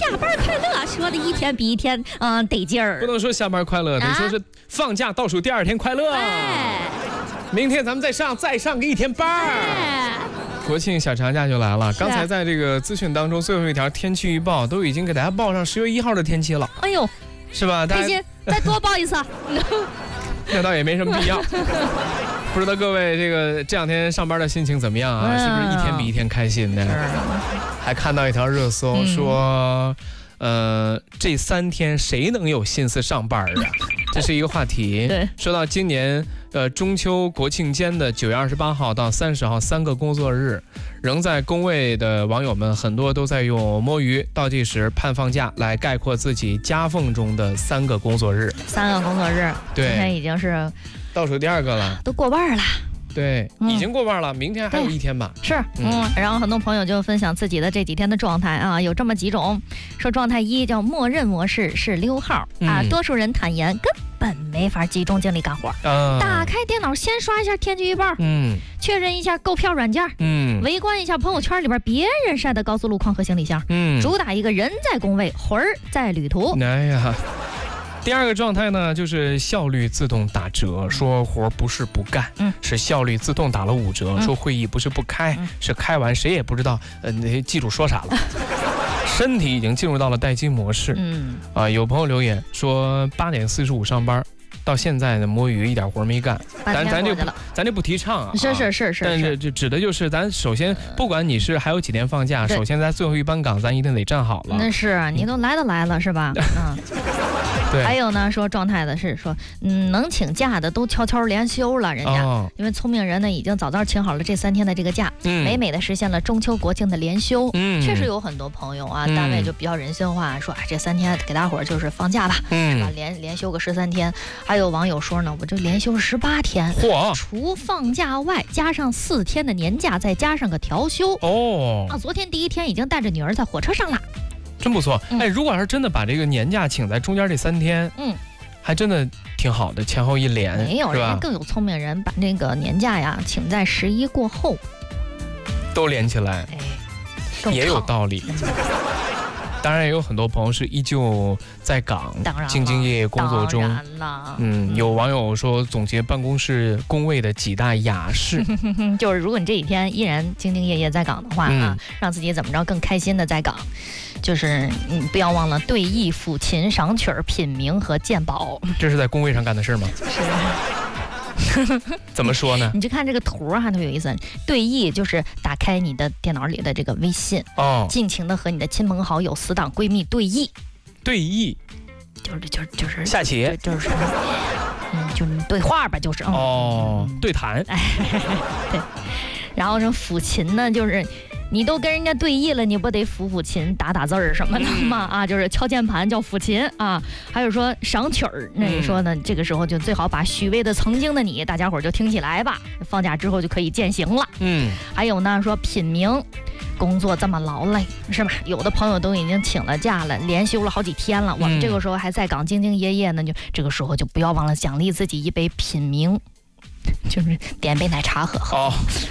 下班快乐，说的一天比一天得劲儿。 不能说下班快乐，得说是放假倒数第2天快乐。明天咱们再上个1天班。国庆小长假就来了，刚才在这个资讯当中最后一条天气预报都已经给大家报上10月1号的天气了。 哎呦， 是吧？ 开心，再多报一次。 那倒也没什么必要。不知道各位这2天上班的心情怎么样啊？是不是一天比一天开心呢？还看到一条热搜说，这3天谁能有心思上班啊？这是一个话题。 对， 说到今年中秋国庆间的9月28号到30号3个工作日，仍在工位的网友们很多都在用摸鱼、倒计时、盼放假来概括自己夹缝中的3个工作日。 3个工作日， 对， 今天已经是倒数第2个了， 都过半了。 对，已经过半了，明天还有1天吧。 是，然后很多朋友就分享自己的这几天的状态啊，有这么几种，说状态1叫默认模式是溜号啊，多数人坦言根本没法集中精力干活，打开电脑先刷一下天气预报，确认一下购票软件，围观一下朋友圈里边别人晒的高速路况和行李箱，主打一个人在工位，魂儿在旅途。 哎呀。第2个状态呢，就是效率自动打折，说活不是不干，是效率自动打了5折，说会议不是不开，是开完谁也不知道，记住说啥了。身体已经进入到了待机模式。有朋友留言说8点45上班，到现在呢摸鱼一点活没干，咱这不提倡啊。 是， 但是这指的就是咱首先不管你是还有几天放假，首先在最后一班岗咱一定得站好了。 那是你都来了是吧？对，还有呢，说状态的是说，能请假的都悄悄连休了，人家，因为聪明人呢已经早请好了这3天的这个假，美美的实现了中秋国庆的连休。确实有很多朋友啊，单位就比较人性化，说这3天给大伙儿就是放假吧，是吧？连休个13天。还有网友说呢，我就连休18天，除放假外加上4天的年假，再加上个调休。昨天第1天已经带着女儿在火车上了。 真不错，如果要是真的把这个年假请在中间这3天，还真的挺好的，前后一连， 没有，人家更有聪明人把这个年假呀请在11过后， 都连起来，也有道理。当然也有很多朋友是依旧在岗，兢兢业业工作中。有网友说总结办公室工位的几大雅事， 就是如果你这几天依然兢兢业业在岗的话让自己怎么着更开心的在岗，就是不要忘了对弈、抚琴、赏曲、品茗和鉴宝。 这是在工位上干的事吗？ 是。 怎么说呢？ 你就看这个图还特别有意思。对弈就是打开你的电脑里的这个微信，尽情的和你的亲朋好友、死党、闺蜜对弈。对弈，就是下棋， 就是就是对话吧，就是对谈。 对。然后这抚琴呢，就是你都跟人家对弈了，你不得抚琴、打字儿什么的吗？就是敲键盘叫抚琴啊。还有说赏曲儿，那你说呢？这个时候就最好把许巍的《曾经的你》，大家伙儿就听起来吧。放假之后就可以践行了。还有呢，说品茗，工作这么劳累是吧？有的朋友都已经请了假了，连休了好几天了。我们这个时候还在岗兢兢业业呢，就这个时候就不要忘了奖励自己一杯品茗，就是点杯奶茶喝。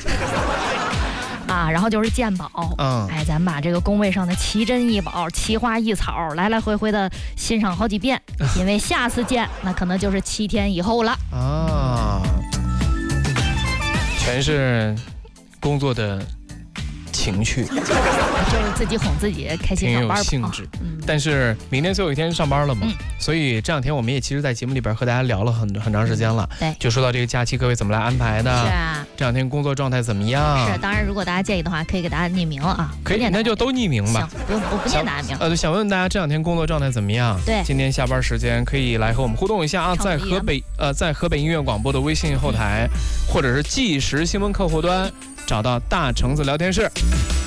然后就是鉴宝，咱把这个工位上的奇珍异宝、奇花异草来来回回的欣赏好几遍，因为下次见那可能就是7天以后了。 全是工作的情趣， 就是自己哄自己开心上班， 挺有兴致。但是明天最后一天上班了嘛，所以这2天我们也其实在节目里边和大家聊了很长时间了。 对， 就说到这个假期各位怎么来安排的？ 是啊， 这2天工作状态怎么样？ 是，当然如果大家介意的话，可以给大家匿名啊。 可以，那就都匿名吧。 行，不念大家名。 想问问大家这2天工作状态怎么样？ 对， 今天下班时间可以来和我们互动一下啊，在河北音乐广播的微信后台，或者是即时新闻客户端找到大橙子聊天室。